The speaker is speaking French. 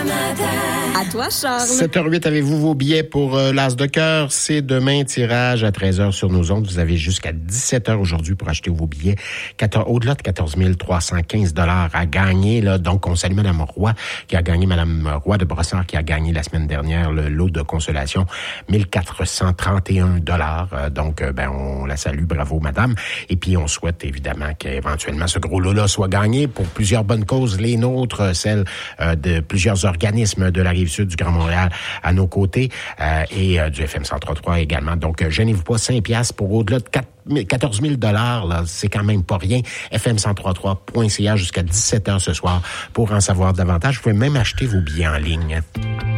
À toi, Charles. 7h08, avez-vous vos billets pour l'As de cœur? C'est demain, tirage à 13h sur nos ondes. Vous avez jusqu'à 17h aujourd'hui pour acheter vos billets. Au-delà de 14 315 $ à gagner. Là. Donc, on salue Mme Roy, qui a gagné, Mme Roy de Brossard, qui a gagné la semaine dernière le lot de consolation, 1431 $. Donc, on la salue. Bravo, madame. Et puis, on souhaite évidemment qu'éventuellement ce gros lot-là soit gagné pour plusieurs bonnes causes. Les nôtres, celles de plusieurs organismes de la Rive-Sud du Grand Montréal à nos côtés et du FM 103.3 également. Donc, gênez-vous pas, 5 piastres pour au-delà de 14 000 $, là, c'est quand même pas rien. FM1033.ca jusqu'à 17h ce soir pour en savoir davantage. Vous pouvez même acheter vos billets en ligne.